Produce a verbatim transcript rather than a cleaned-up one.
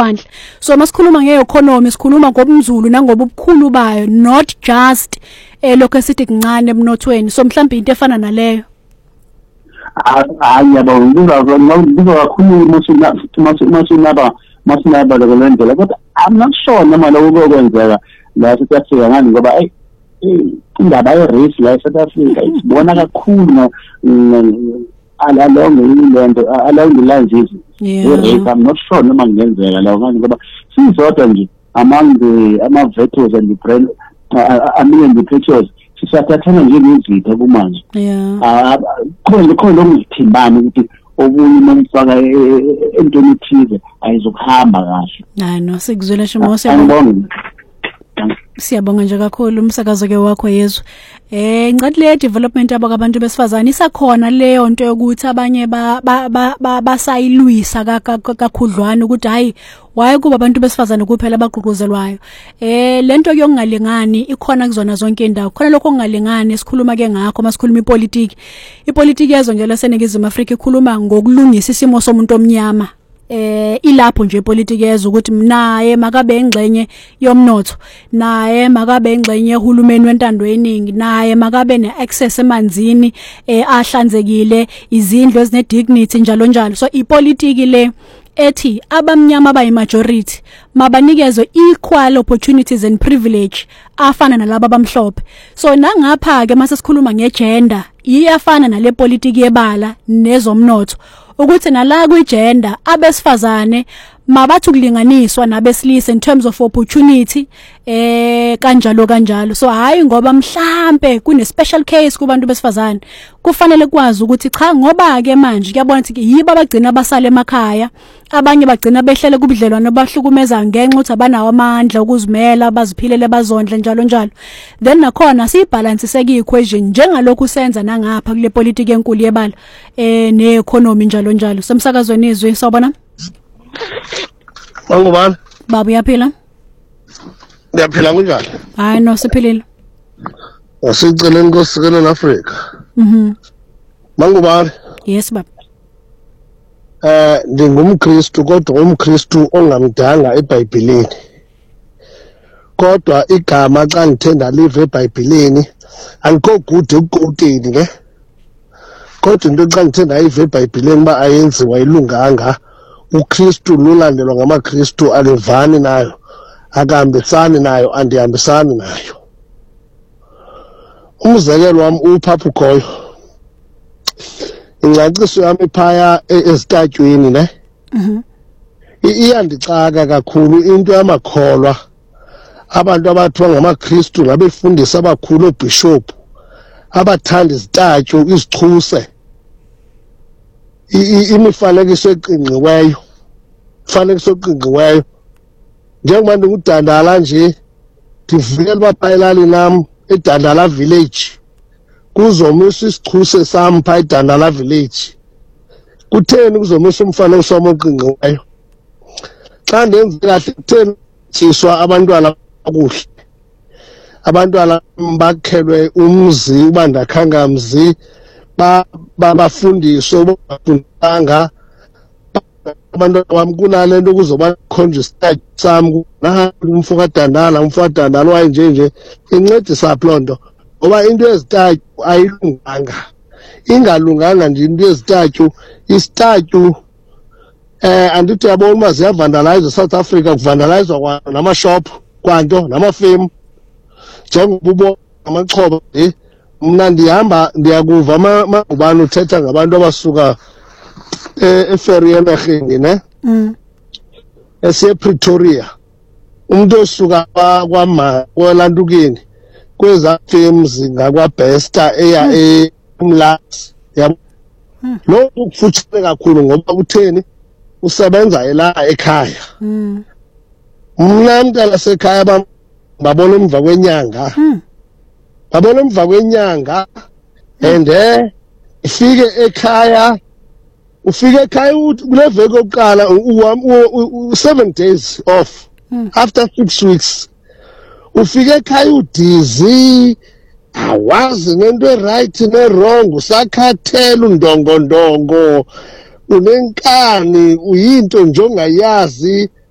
olwandle. So masikhuluma ngeeconomy sikhuluma ngobunzulu nangobukhulu bayo, not just eh lokho esithi kuncane emnothweni. So mhlawumbe into efana naleyo. Hayi yabo ngizozwa ngizokwakhuluma masinaba masinaba lokho kodwa I'm not sure noma lokho kwenzeka la South Africa ngani ngoba ay indaba ye race la South Africa isibona kakhulu along ilento along the lines is I'm not sure noma ngenzeka la ngani ngoba sizodwa nje among the ama vehicles and the brand I mean the pictures sisathathana nje ngizitha kumanje yeah khona khona lokuzithimbana ukuthi obunye manifaka entweni ethize ayizokuhamba kahle. Hayi no sikuzwela shimo siyabonga nje kakhulu umsakazo ke wakho Yezu. Eh ngicathi le development yabantu besifazana isakhona leyo nto yokuthi abanye ba basayilwisa kakhudlwana ukuthi hayi waye kuba abantu besifazana kuphela abagqugquzelwayo. Eh lento yokungalingani ikhona kuzona zonke indawo. Khona lokho kungalingani sikhuluma ke ngakho masikhuluma ipolitiki. Ipolitiki yezo nje laseNingizimu Afrika ikhuluma ngokulungisa isimo somuntu omnyama. Eh ilapho nje ipolitiki yezo ukuthi naye makabe engxenye yomnotho, naye makabe engxenye yehulumeni wentando yeningi, naye makabe neaccess emanzini eh ahlanzekile, izindlu ezine dignity njalo njalo. So ipolitiki le ethi abamnyama abayi majority mabanikezwe equal opportunities and privilege afana nalabo abamhlophe. So nangapha ke mase sikhuluma ngegender iyafana nale politiki yebala nezomnotho ukuthi nala kwi-gender abesifazane mabathi ukulinganiswa nabesilisa in terms of opportunity eh kanjalo kanjalo. So hayi ngoba mhlambe kune special case kubantu besifazane kufanele kwazi ukuthi cha ngoba ke manje kuyabona ukuthi yibo abagcina basale emakhaya, abanye bagcina behlele kubudlelwane bahlukumeza ngenxa ukuthi abanawo amandla ukuzimela baziphilele bazondle njalo njalo. Then nakhona sibalance seke equation njengalokhu senza nangapha kule politiki enkulu yebala eh neeconomy njalo njalo. Semsakazweni izwi sawubona. Mangubani? Babu yaphila? Yaphila kunjani? Hayi no siphilile. Asiceleni kosikela Africa. Mhm. Mangubani? Yes baba. Eh ngingumKristu kodwa umKristu ongamdanga eBhayibhelini. Kodwa igama xa ngithenda live eBhayibhelini angikho good ukukoteni ke. Kodwa into xa ngithenda live eBhayibhelini ba ayenziwa ilunganga. uKristu lulandelwa ngamaKristu alivani nayo, akahambisani nayo, andihambisani nayo. Umzekelo wami uPhaphu Khoyo, ingcaciso yami phaya esitatyweni ne mhm iyandixaka kakhulu into yamakholwa abantu abathiwa ngamaKristu nabefundisa abakhulu obishop abathanda izitatyu izichuse imifanekiso eqingqiweyo fanekiso eqingqiweyo njengoba ndingudandala nje ndivikela bapayelali nam eDandala village kuzomiswa isichuse sam pha eDandala village. Kutheni kuzomiswa umfanekiso wami oqingqiweyo? Xa ndenze kahle kutheni siswa abantwana kuhle, abantwana bakhelwe umzi ubandakhanga mzi ba babafundiswe bafundanga abantwana bami kunale nto kuzoba khonje stage sam na umfoka Dandala umfoka Dandala waye nje nje incedisa plondo ngoba into ezitatyu ayilunganga, ingalunganga nje into ezitatyu istatyu eh andithi yabona uma ziyavandalize South Africa kuvandalizwa kwa namashop kwanto namafemu njengobubo amaxhoba eh mna ndihamba ndiyakuva amabani uthetha ngabantu abasuka eFerry eMerheni ne mm ese Pretoria umuntu osuka kwama kwalantukeni kweza films ngakwa Besta eya eMlazi yabo lo ukufutshane kakhulu ngoba kutheni usebenza ela ekhaya mm mna mntana sekhaya babona emva kwenyanga babona emva kwenyanga and eh ifike ekhaya ufike ekhaya kule veki yokuqala seven days off after six weeks ufike ekhaya udizi awazi nento eright nerong usakhathela undongo ndongo unenkani uyinto nje ongayazi